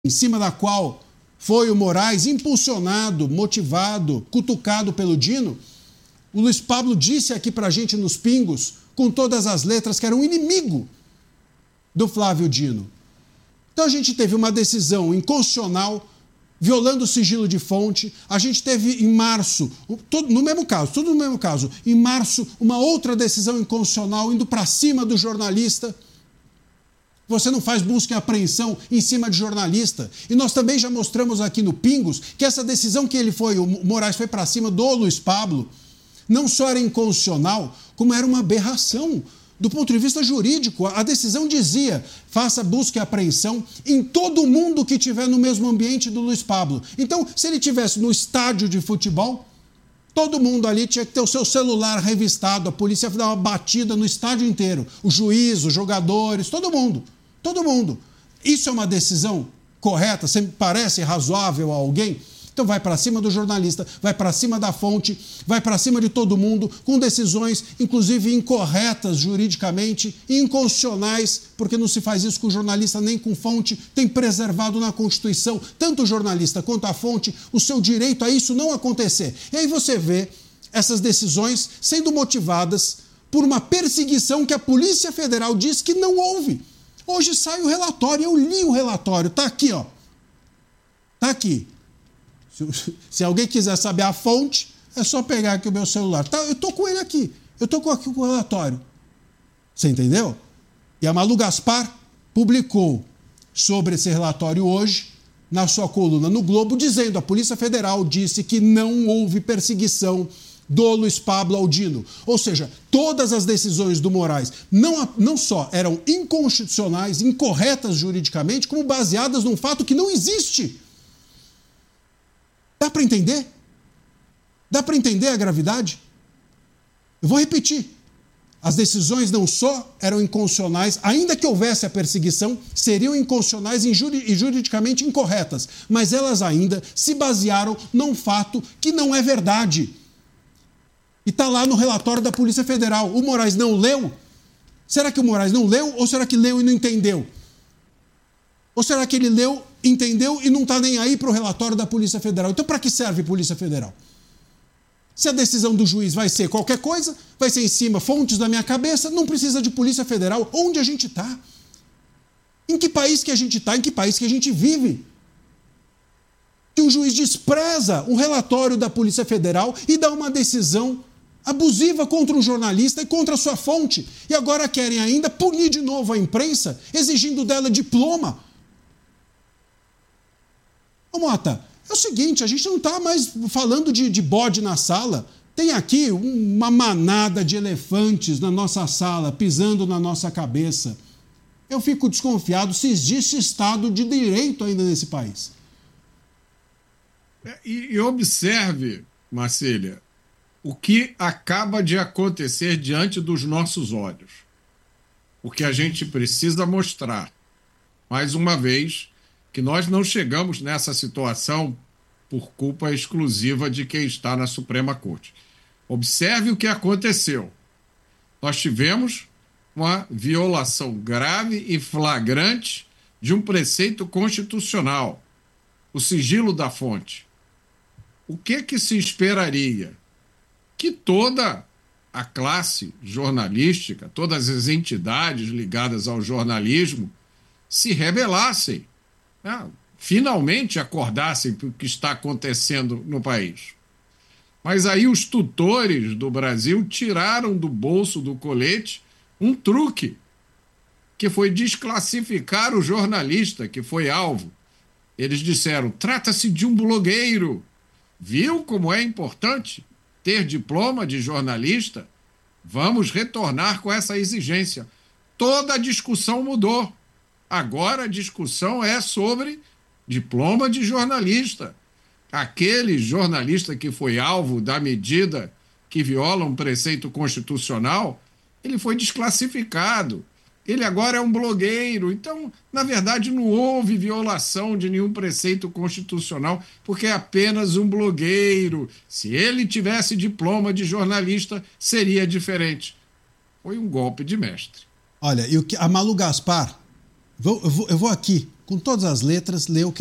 em cima da qual foi o Moraes impulsionado, motivado, cutucado pelo Dino, o Luiz Pablo disse aqui pra gente nos Pingos, com todas as letras, que era um inimigo do Flávio Dino. Então a gente teve uma decisão inconstitucional, violando o sigilo de fonte. A gente teve em março, tudo no mesmo caso, em março, uma outra decisão inconstitucional indo para cima do jornalista. Você não faz busca e apreensão em cima de jornalista. E nós também já mostramos aqui no Pingos que essa decisão que o Moraes foi para cima do Luiz Pablo, não só era inconstitucional, como era uma aberração. Do ponto de vista jurídico, a decisão dizia: faça busca e apreensão em todo mundo que estiver no mesmo ambiente do Luiz Pablo. Então, se ele estivesse no estádio de futebol, todo mundo ali tinha que ter o seu celular revistado, a polícia ia dar uma batida no estádio inteiro, o juiz, os jogadores, todo mundo. Todo mundo. Isso é uma decisão correta? Sempre parece razoável a alguém? Então vai para cima do jornalista, vai para cima da fonte, vai para cima de todo mundo, com decisões, inclusive incorretas juridicamente e inconstitucionais, porque não se faz isso com o jornalista nem com fonte, tem preservado na Constituição, tanto o jornalista quanto a fonte, o seu direito a isso não acontecer. E aí você vê essas decisões sendo motivadas por uma perseguição que a Polícia Federal diz que não houve. Hoje sai o relatório, eu li o relatório, tá aqui, ó. Tá aqui. Se alguém quiser saber a fonte, é só pegar aqui o meu celular. Tá, eu tô com ele aqui. Eu tô aqui com o relatório. Você entendeu? E a Malu Gaspar publicou sobre esse relatório hoje, na sua coluna no Globo, dizendo: a Polícia Federal disse que não houve perseguição do Luiz Pablo ao Dino. Ou seja, todas as decisões do Moraes não só eram inconstitucionais, incorretas juridicamente, como baseadas num fato que não existe. Dá para entender? Dá para entender a gravidade? Eu vou repetir. As decisões não só eram inconstitucionais, ainda que houvesse a perseguição, seriam inconstitucionais e juridicamente incorretas, mas elas ainda se basearam num fato que não é verdade. E está lá no relatório da Polícia Federal. O Moraes não leu? Será que o Moraes não leu ou será que leu e não entendeu? Ou será que ele leu, entendeu e não está nem aí para o relatório da Polícia Federal? Então, para que serve a Polícia Federal? Se a decisão do juiz vai ser qualquer coisa, vai ser em cima, fontes da minha cabeça, não precisa de Polícia Federal. Onde a gente está? Em que país que a gente está? Em que país que a gente vive? Que o juiz despreza o relatório da Polícia Federal e dá uma decisão abusiva contra um jornalista e contra a sua fonte. E agora querem ainda punir de novo a imprensa, exigindo dela diploma. Ô Mota, é o seguinte, a gente não está mais falando de bode na sala. Tem aqui uma manada de elefantes na nossa sala, pisando na nossa cabeça. Eu fico desconfiado se existe Estado de Direito ainda nesse país. E observe, Marcília, o que acaba de acontecer diante dos nossos olhos. O que a gente precisa mostrar, mais uma vez, que nós não chegamos nessa situação por culpa exclusiva de quem está na Suprema Corte. Observe o que aconteceu. Nós tivemos uma violação grave e flagrante de um preceito constitucional, o sigilo da fonte. O que se esperaria? Que toda a classe jornalística, todas as entidades ligadas ao jornalismo se rebelassem, né? Finalmente acordassem para o que está acontecendo no país. Mas aí os tutores do Brasil tiraram do bolso do colete um truque, que foi desclassificar o jornalista que foi alvo. Eles disseram: trata-se de um blogueiro. Viu como é importante ter diploma de jornalista? Vamos retornar com essa exigência. Toda a discussão mudou. Agora a discussão é sobre diploma de jornalista. Aquele jornalista que foi alvo da medida que viola um preceito constitucional, ele foi desclassificado. Ele agora é um blogueiro. Então, na verdade, não houve violação de nenhum preceito constitucional, porque é apenas um blogueiro. Se ele tivesse diploma de jornalista, seria diferente. Foi um golpe de mestre. Olha, e a Malu Gaspar, eu vou aqui com todas as letras, lê o que